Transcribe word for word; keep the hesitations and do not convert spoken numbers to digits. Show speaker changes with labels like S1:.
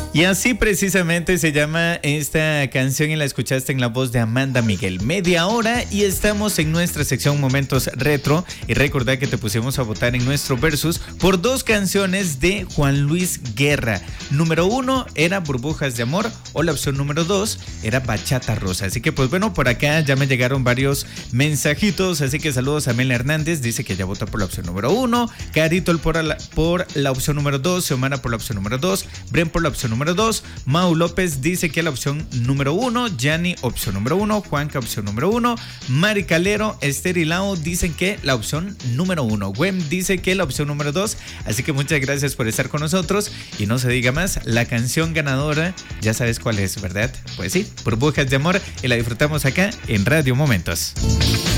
S1: Y así precisamente se llama esta canción y la escuchaste en la voz de Amanda Miguel. Media hora y estamos en nuestra sección Momentos Retro. Y recordad que te pusimos a votar en nuestro versus por dos canciones de Juan Luis Guerra. Número uno era Burbujas de Amor o la opción número dos era Bachata Rosa. Así que pues bueno, por acá ya me llegaron varios mensajitos. Así que saludos a Mel Hernández, dice que ya votó por la opción número uno. Carito por la, por la opción número dos. Xiomara por la opción número dos. Bren por la opción número dos. Mau López dice que la opción número uno. Yanni opción número uno. Juanca opción número uno. Mari Calero, Esther y Lau dicen que la opción número uno. Wem dice que la opción número dos. Así que muchas gracias por estar con nosotros. Y no se diga más, la canción ganadora ya sabes cuál es, ¿verdad? Pues sí, Burbujas de Amor, y la disfrutamos acá en Radio Momentos.